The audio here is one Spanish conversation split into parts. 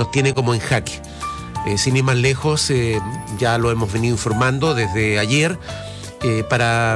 nos tiene como en jaque. Sin ir más lejos, ya lo hemos venido informando desde ayer, para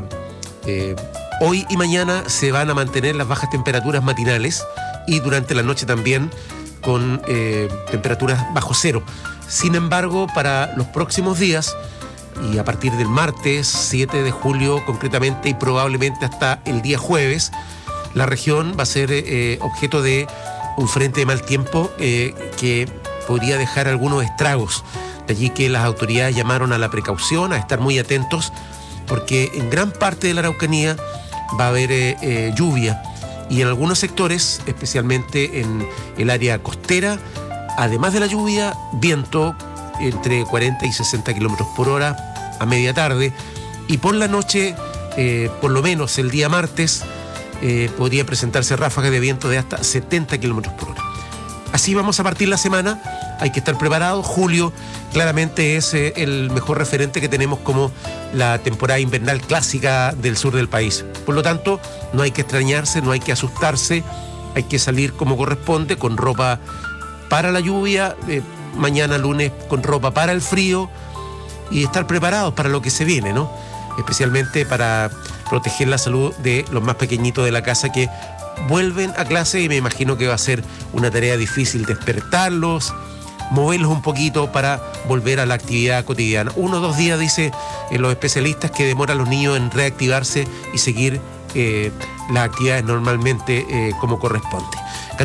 hoy y mañana se van a mantener las bajas temperaturas matinales y durante la noche también con temperaturas bajo cero. Sin embargo, para los próximos días y a partir del martes 7 de julio concretamente y probablemente hasta el día jueves, la región va a ser objeto de un frente de mal tiempo que podría dejar algunos estragos. De allí que las autoridades llamaron a la precaución, a estar muy atentos, porque en gran parte de la Araucanía va a haber lluvia y en algunos sectores, especialmente en el área costera, además de la lluvia, viento entre 40 y 60 kilómetros por hora a media tarde, y por la noche, por lo menos el día martes, podría presentarse ráfagas de viento de hasta 70 kilómetros por hora. Así vamos a partir la semana, hay que estar preparados. Julio claramente es el mejor referente que tenemos como la temporada invernal clásica del sur del país. Por lo tanto, no hay que extrañarse, no hay que asustarse, hay que salir como corresponde, con ropa para la lluvia, mañana lunes con ropa para el frío y estar preparados para lo que se viene, ¿no? Especialmente para proteger la salud de los más pequeñitos de la casa que vuelven a clase, y me imagino que va a ser una tarea difícil despertarlos, moverlos un poquito para volver a la actividad cotidiana. 1 o 2 días, dicen los especialistas, que demoran los niños en reactivarse y seguir las actividades normalmente como corresponde.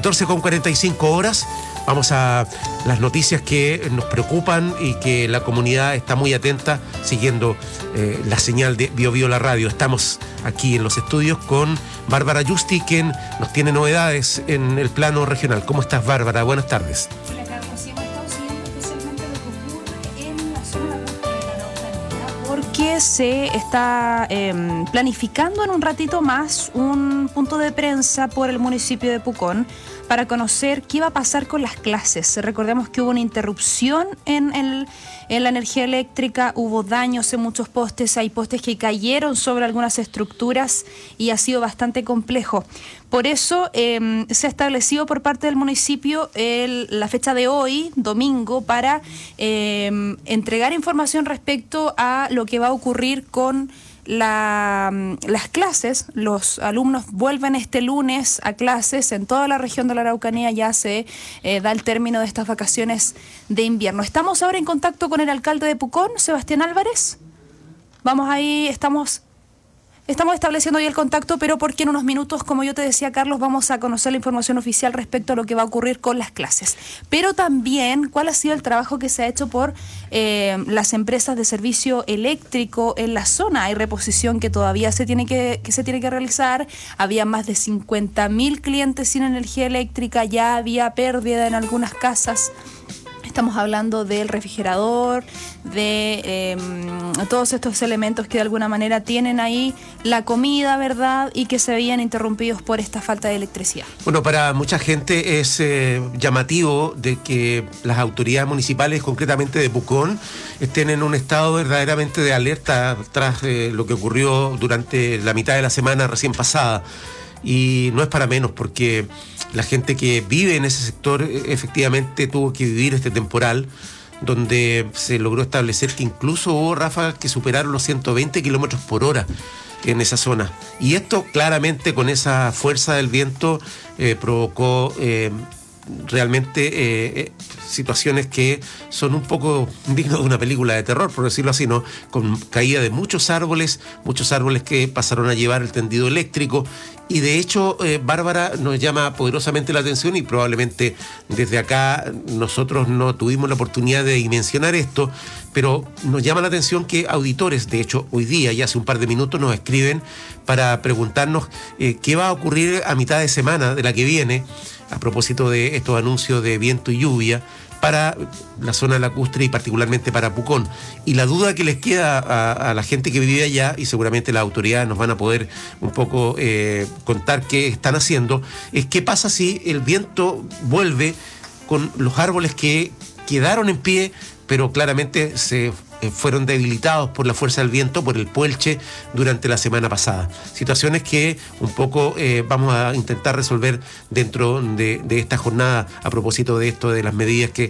14:45. Vamos a las noticias que nos preocupan y que la comunidad está muy atenta siguiendo la señal de Bio Bio la radio. Estamos aquí en los estudios con Bárbara Yusti, quien nos tiene novedades en el plano regional. ¿Cómo estás, Bárbara? Buenas tardes. Hola, Carlos. Sí, hemos estado siguiendo especialmente lo que ocurre en la zona de la Araucanía, porque se está planificando en un ratito más un punto de prensa por el municipio de Pucón para conocer qué va a pasar con las clases. Recordemos que hubo una interrupción en la energía eléctrica, hubo daños en muchos postes, hay postes que cayeron sobre algunas estructuras y ha sido bastante complejo. Por eso se ha establecido por parte del municipio la fecha de hoy, domingo, para entregar información respecto a lo que va a ocurrir con las clases. Los alumnos vuelven este lunes a clases en toda la región de la Araucanía. Ya se da el término de estas vacaciones de invierno. Estamos ahora en contacto con el alcalde de Pucón, Sebastián Álvarez. Vamos ahí, estamos estableciendo ya el contacto, pero porque en unos minutos, como yo te decía, Carlos, vamos a conocer la información oficial respecto a lo que va a ocurrir con las clases. Pero también, ¿cuál ha sido el trabajo que se ha hecho por las empresas de servicio eléctrico en la zona? Hay reposición que todavía se tiene que realizar. Había más de 50.000 clientes sin energía eléctrica, ya había pérdida en algunas casas. Estamos hablando del refrigerador, de todos estos elementos que de alguna manera tienen ahí la comida, ¿verdad? Y que se veían interrumpidos por esta falta de electricidad. Bueno, para mucha gente es llamativo de que las autoridades municipales, concretamente de Pucón, estén en un estado verdaderamente de alerta tras lo que ocurrió durante la mitad de la semana recién pasada. Y no es para menos, porque la gente que vive en ese sector efectivamente tuvo que vivir este temporal, donde se logró establecer que incluso hubo ráfagas que superaron los 120 kilómetros por hora en esa zona. Y esto claramente, con esa fuerza del viento, provocó realmente situaciones que son un poco dignas de una película de terror, por decirlo así, ¿no? Con caída de muchos árboles que pasaron a llevar el tendido eléctrico. Y de hecho, Bárbara, nos llama poderosamente la atención, y probablemente desde acá nosotros no tuvimos la oportunidad de dimensionar esto, pero nos llama la atención que auditores, de hecho hoy día, ya hace un par de minutos, nos escriben para preguntarnos qué va a ocurrir a mitad de semana de la que viene, a propósito de estos anuncios de viento y lluvia para la zona lacustre y particularmente para Pucón. Y la duda que les queda a la gente que vive allá, y seguramente las autoridades nos van a poder un poco contar qué están haciendo, es qué pasa si el viento vuelve con los árboles que quedaron en pie, pero claramente se fueron debilitados por la fuerza del viento, por el puelche durante la semana pasada. Situaciones que un poco vamos a intentar resolver dentro de esta jornada a propósito de esto, de las medidas que